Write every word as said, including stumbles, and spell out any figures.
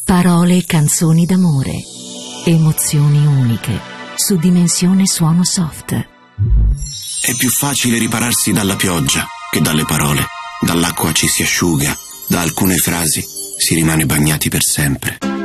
Parole e canzoni d'amore. Emozioni uniche. Su Dimensione Suono Soft. È più facile ripararsi dalla pioggia che dalle parole. Dall'acqua ci si asciuga, da alcune frasi si rimane bagnati per sempre.